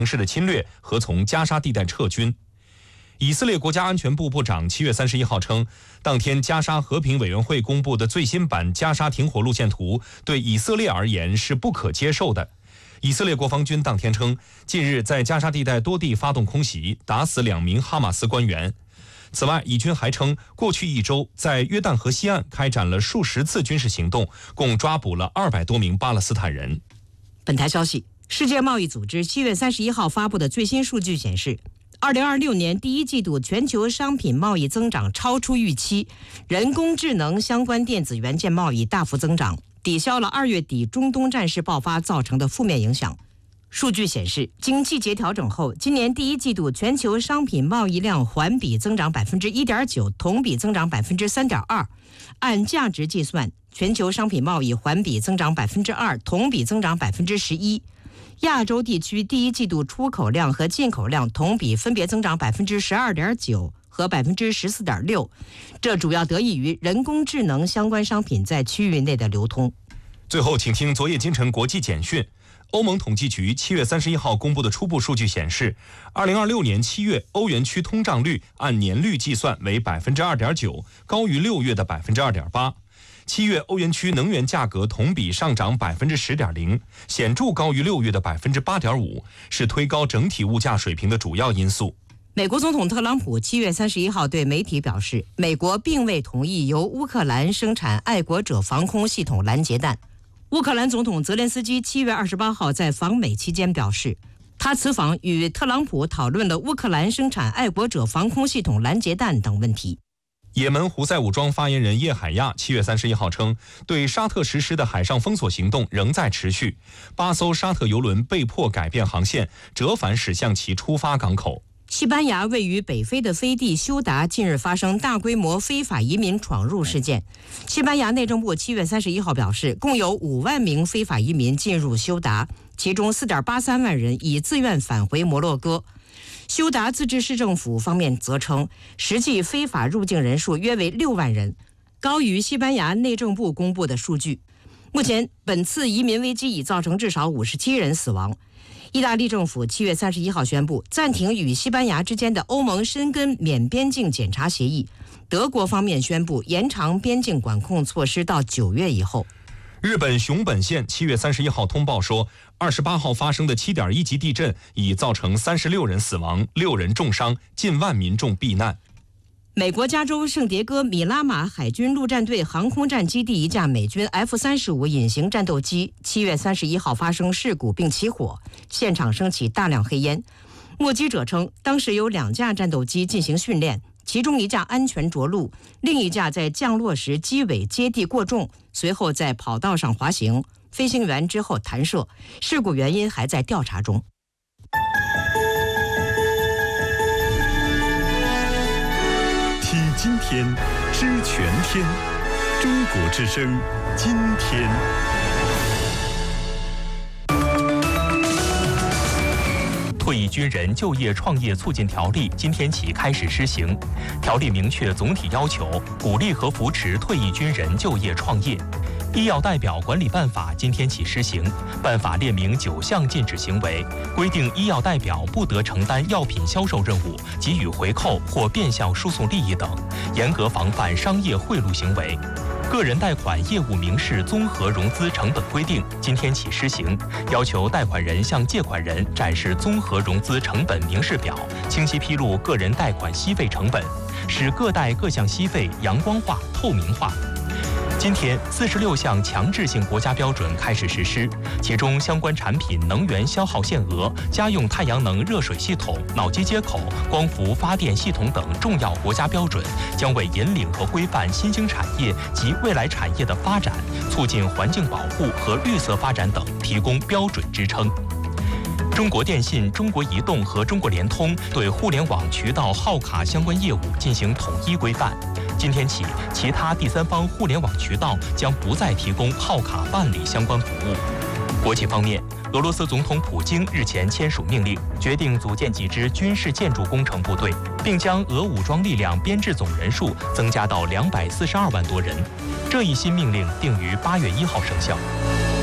城市的侵略和从加沙地带撤军。以色列国家安全部部长7月31号称，当天加沙和平委员会公布的最新版加沙停火路线图对以色列而言是不可接受的。以色列国防军当天称，近日在加沙地带多地发动空袭，打死2名哈马斯官员。此外，以军还称，过去1周在约旦河西岸开展了数十次军事行动，共抓捕了200多名巴勒斯坦人。 本台消息，世界贸易组织7月31号发布的最新数据显示，2026年第一季度全球商品贸易增长超出预期，人工智能相关电子元件贸易大幅增长，抵消了2月底中东战事爆发造成的负面影响。数据显示，经季节调整后，今年第一季度全球商品贸易量环比增长 1.9%， 同比增长 3.2%。按价值计算，全球商品贸易环比增长 2%， 同比增长 11%。亚洲地区第一季度出口量和进口量同比分别增长 12.9% 和 14.6%， 这主要得益于人工智能相关商品在区域内的流通。 最后，请听昨夜今晨国际简讯。欧盟统计局7月31号公布的初步数据显示，2026年7月欧元区通胀率按年率计算为 2.9%， 高于6月的 2.8%。7月欧元区能源价格同比上涨 10.0%， 显著高于6月的 8.5%， 是推高整体物价水平的主要因素。 美国总统特朗普7月31号对媒体表示，美国并未同意由乌克兰生产爱国者防空系统拦截弹。乌克兰总统泽连斯基7月28号在访美期间表示，他此访与特朗普讨论了乌克兰生产爱国者防空系统拦截弹等问题。 也门胡塞武装发言人叶海亚7月31号称，对沙特实施的海上封锁行动仍在持续，8艘沙特油轮被迫改变航线，折返驶向其出发港口。 西班牙位于北非的飞地休达近日发生大规模非法移民闯入事件。西班牙内政部7月31号表示，共有5万名非法移民进入休达，其中 4.83 万人已自愿返回摩洛哥。休达自治市政府方面则称，实际非法入境人数约为6万人，高于西班牙内政部公布的数据。目前，本次移民危机已造成至少57人死亡。意大利政府7月31号宣布暂停与西班牙之间的欧盟申根免边境检查协议。德国方面宣布延长边境管控措施到9月以后。 日本熊本县7月31号通报说，28号发生的7.1级地震已造成36人死亡，6人重伤，近万民众避难。 美国加州圣迭戈米拉马海军陆战队航空战基地一架美军 F-35 隐形战斗机7月31号发生事故并起火，现场升起大量黑烟。目击者称，当时有2架战斗机进行训练，其中一架安全着陆，另一架在降落时机尾接地过重，随后在跑道上滑行，飞行员之后弹射，事故原因还在调查中。 听今天，知全天，中国之声，今天。 退役军人就业创业促进条例今天起开始施行。条例明确总体要求，鼓励和扶持退役军人就业创业。医药代表管理办法今天起施行，办法列明9项禁止行为，规定医药代表不得承担药品销售任务、给予回扣或变相输送利益等，严格防范商业贿赂行为。个人贷款业务明示综合融资成本规定今天起施行，要求贷款人向借款人展示综合融资成本明示表，清晰披露个人贷款息费成本，使各贷各项息费阳光化、透明化。今天，46项强制性国家标准开始实施，其中相关产品能源消耗限额、家用太阳能热水系统、脑机接口、光伏发电系统等重要国家标准，将为引领和规范新兴产业及未来产业的发展，促进环境保护和绿色发展等提供标准支撑。中国电信、中国移动和中国联通对互联网渠道号卡相关业务进行统一规范。今天起，其他第三方互联网渠道将不再提供号卡办理相关服务。国际方面，俄罗斯总统普京日前签署命令，决定组建几支军事建筑工程部队，并将俄武装力量编制总人数增加到242万多人。这一新命令定于8月1号生效。